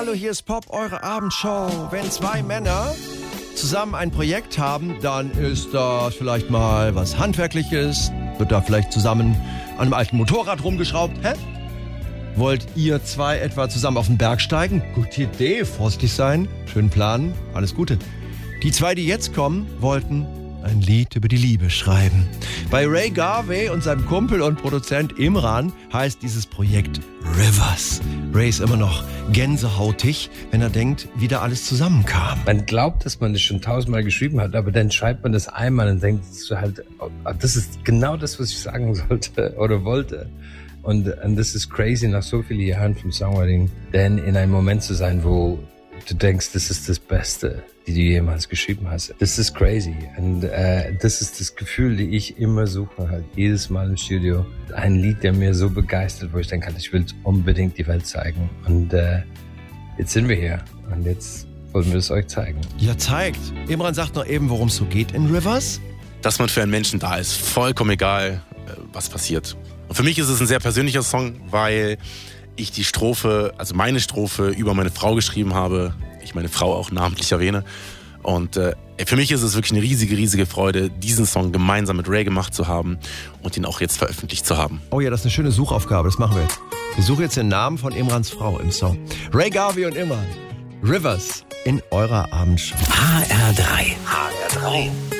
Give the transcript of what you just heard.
Hallo, hier ist Pop, eure Abendshow. Wenn zwei Männer zusammen ein Projekt haben, dann ist das vielleicht mal was Handwerkliches. Wird da vielleicht zusammen an einem alten Motorrad rumgeschraubt. Hä? Wollt ihr zwei etwa zusammen auf den Berg steigen? Gute Idee, vorsichtig sein, schön planen, alles Gute. Die zwei, die jetzt kommen, wollten ein Lied über die Liebe schreiben. Bei Ray Garvey und seinem Kumpel und Produzent Imran heißt dieses Projekt Rivers. Ray ist immer noch gänsehautig, wenn er denkt, wie da alles zusammenkam. Man glaubt, dass man das schon 1000-mal geschrieben hat, aber dann schreibt man das einmal und denkt so halt, oh, das ist genau das, was ich sagen sollte oder wollte. Und das ist crazy, nach so vielen Jahren vom Songwriting, denn in einem Moment zu sein, wo du denkst, das ist das Beste, die du jemals geschrieben hast. Das ist crazy. Und das ist das Gefühl, die ich immer suche, halt jedes Mal im Studio. Ein Lied, der mir so begeistert, wo ich denke, ich will es unbedingt die Welt zeigen. Und jetzt sind wir hier. Und jetzt wollen wir es euch zeigen. Ja, zeigt. Imran sagt noch eben, worum es so geht in Rivers. Dass man für einen Menschen da ist. Vollkommen egal, was passiert. Und für mich ist es ein sehr persönlicher Song, weil ich die Strophe, also meine Strophe über meine Frau geschrieben habe. Ich meine Frau auch namentlich erwähne. Und für mich ist es wirklich eine riesige, riesige Freude, diesen Song gemeinsam mit Ray gemacht zu haben und ihn auch jetzt veröffentlicht zu haben. Oh ja, das ist eine schöne Suchaufgabe, das machen wir jetzt. Wir suchen jetzt den Namen von Imrans Frau im Song. Ray Garvey und Imran. Rivers in eurer Abendshow. HR3. HR3.